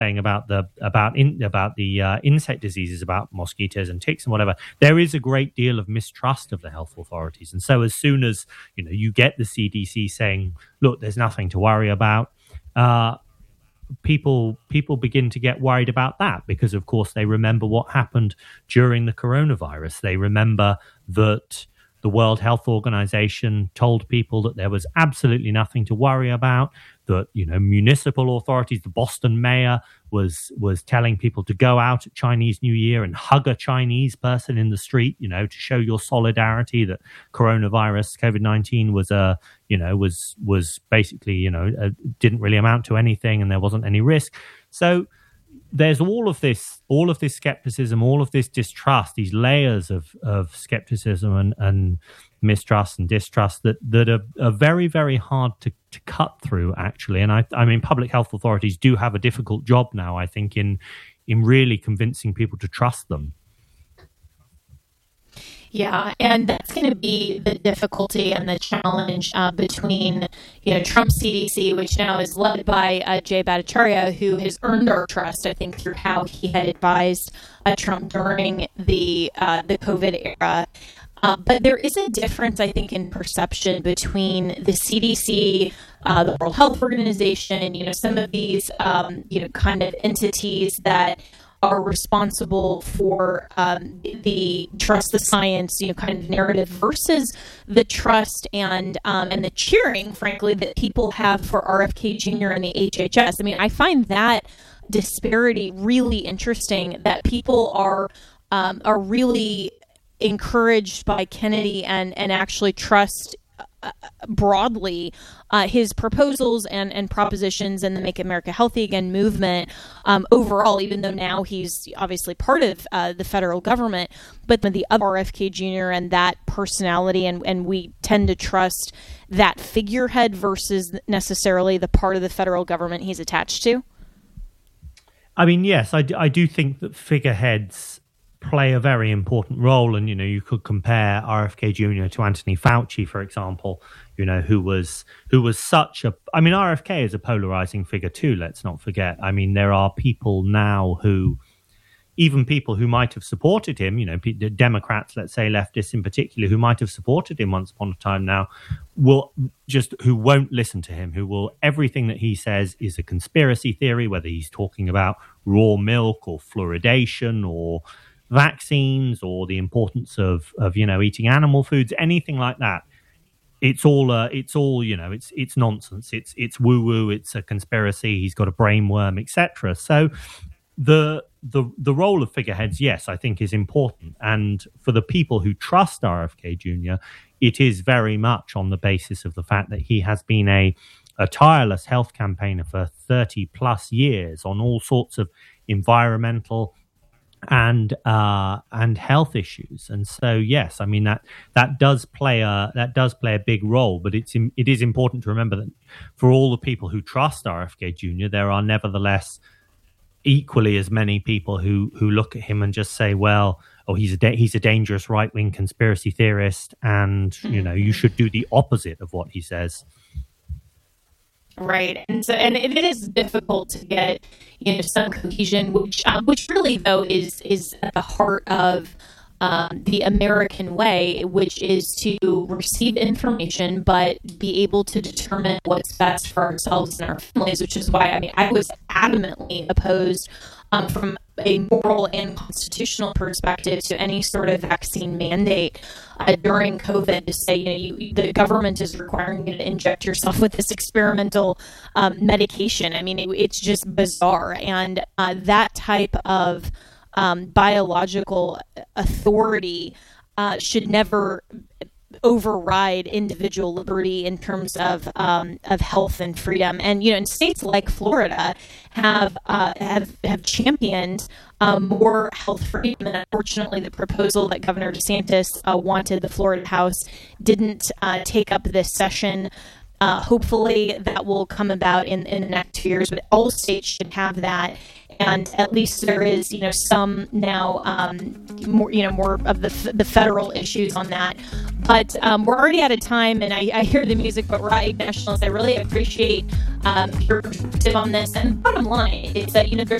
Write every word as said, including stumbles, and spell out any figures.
saying about the about in, about the uh, insect diseases, about mosquitoes and ticks and whatever, there is a great deal of mistrust of the health authorities. And so as soon as, you know, you get the C D C saying, look, there's nothing to worry about, uh, people people begin to get worried about that, because of course they remember what happened during the coronavirus. They remember that the World Health Organization told people that there was absolutely nothing to worry about, that, you know, municipal authorities, the Boston mayor was was telling people to go out at Chinese New Year and hug a Chinese person in the street, you know, to show your solidarity, that coronavirus, COVID nineteen was a, you know, was was basically, you know, uh, didn't really amount to anything and there wasn't any risk. So there's all of this, all of this skepticism, all of this distrust, these layers of, of skepticism and, and mistrust and distrust that, that are, are very, very hard to, to cut through, actually. And I, I mean, public health authorities do have a difficult job now, I think, in, in really convincing people to trust them. Yeah, and that's going to be the difficulty and the challenge uh, between, you know, Trump's C D C, which now is led by uh, Jay Bhattacharya, who has earned our trust, I think, through how he had advised uh, Trump during the uh, the COVID era. Uh, but there is a difference, I think, in perception between the C D C, uh, the World Health Organization, you know, some of these, um, you know, kind of entities that are responsible for um, the trust the science, you know, kind of narrative versus the trust and um, and the cheering, frankly, that people have for R F K Junior and the H H S. I mean, I find that disparity really interesting, that people are um, are really encouraged by Kennedy and and actually trust Uh, broadly uh, his proposals and, and propositions in the Make America Healthy Again movement um, overall, even though now he's obviously part of uh, the federal government, but the other R F K Junior and that personality, and, and we tend to trust that figurehead versus necessarily the part of the federal government he's attached to. I mean, yes, I, I do think that figureheads play a very important role. And, you know, you could compare R F K Junior to Anthony Fauci, for example, you know, who was who was such a, I mean, R F K is a polarizing figure too, let's not forget. I mean, there are people now who, even people who might have supported him, you know, Democrats, let's say leftists in particular, who might have supported him once upon a time now, will just, who won't listen to him, who will, everything that he says is a conspiracy theory, whether he's talking about raw milk or fluoridation or vaccines or the importance of, of, you know, eating animal foods, anything like that. It's all, uh, it's all, you know, it's it's nonsense. It's it's woo woo. It's a conspiracy. He's got a brainworm, et cetera. So the the the role of figureheads, yes, I think is important. And for the people who trust R F K Junior, it is very much on the basis of the fact that he has been a a tireless health campaigner for thirty plus years on all sorts of environmental and uh and health issues. And so yes, I mean that that does play a that does play a big role, but it's it is important to remember that for all the people who trust R F K Junior, there are nevertheless equally as many people who who look at him and just say, well, oh, he's a da- he's a dangerous right-wing conspiracy theorist, and you know, you should do the opposite of what he says. Right, and so and it is difficult to get, you know, some cohesion, which uh, which really though is is at the heart of um, the American way, which is to receive information but be able to determine what's best for ourselves and our families. Which is why I mean I was adamantly opposed um, from a moral and constitutional perspective to any sort of vaccine mandate uh, during COVID, to say, you know, you, the government is requiring you to inject yourself with this experimental um, medication. I mean, it, it's just bizarre. And uh, that type of um, biological authority uh, should never override individual liberty in terms of um, of health and freedom. And, you know, in states like Florida have uh, have have championed um, more health freedom. And unfortunately, the proposal that Governor DeSantis uh, wanted, the Florida House didn't uh, take up this session. Uh, hopefully that will come about in, in the next two years, but all states should have that. And at least there is, you know, some now um, more, you know, more of the the federal issues on that. But um, we're already out of time, and I, I hear the music. But Right Nationalists, I really appreciate um, your perspective on this. And bottom line is that, you know, there's